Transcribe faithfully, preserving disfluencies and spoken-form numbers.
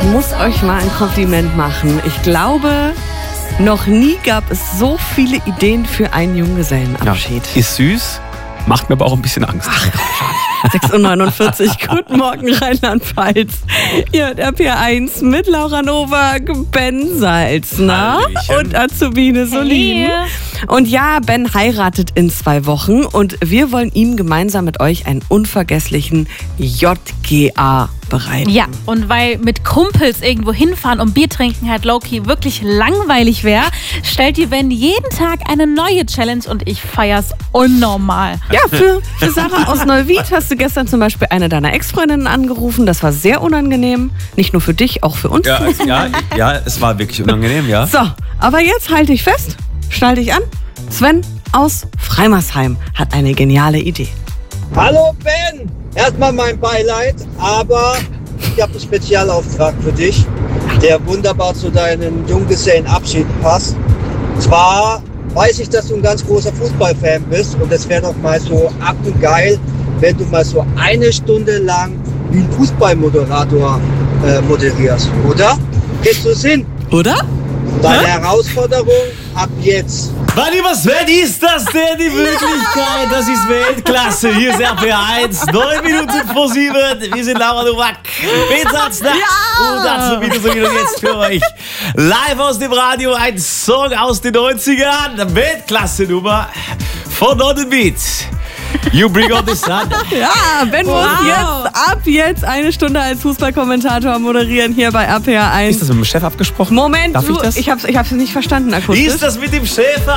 muss euch mal ein Kompliment machen. Ich glaube, noch nie gab es so viele Ideen für einen Junggesellenabschied. Ja, ist süß, macht mir aber auch ein bisschen Angst. sechs Uhr neunundvierzig, guten Morgen Rheinland-Pfalz. Hier hat R P R eins mit Laura Nowak, Ben Salzner Hallöchen. und Azubine Solin. Hey. Und ja, Ben heiratet in zwei Wochen und wir wollen ihm gemeinsam mit euch einen unvergesslichen J G A bereiten. Ja, und weil mit Kumpels irgendwo hinfahren und Bier trinken halt low-key wirklich langweilig wäre, stellt die Ben jeden Tag eine neue Challenge und ich feier's unnormal. Ja, für, für Sarah aus Neuwied hast du gestern zum Beispiel eine deiner Ex-Freundinnen angerufen. Das war sehr unangenehm. Nicht nur für dich, auch für uns. Ja, ja, ja, es war wirklich unangenehm, ja. So, aber jetzt halte ich fest, schnall dich an. Sven aus Freimersheim hat eine geniale Idee. Hallo Ben! Erstmal mein Beileid, aber ich habe einen Spezialauftrag für dich, der wunderbar zu deinem Junggesellenabschied passt. Zwar weiß ich, dass du ein ganz großer Fußballfan bist und es wäre doch mal so abgeil, wenn du mal so eine Stunde lang wie ein Fußballmoderator äh, moderierst, oder? Kriegst du es hin? Oder? Deine Herausforderung ab jetzt. Mein lieber Sven, ist das denn die Möglichkeit? Das ist Weltklasse. Hier ist R P R eins, neun Minuten vor sieben. Wir sind Laura Nowak, Ben Salzner und dazu wieder so wieder jetzt für euch. Live aus dem Radio, ein Song aus den neunzigern. Weltklasse-Nummer von Nonnenbeat. You bring on the sun. Ja, Ben Wow. muss jetzt ab jetzt eine Stunde als Fußballkommentator moderieren hier bei R P R eins. Ist das mit dem Chef abgesprochen? Moment, Darf ich du, das? ich hab's, ich hab's nicht verstanden akustisch. Ist das mit dem Chef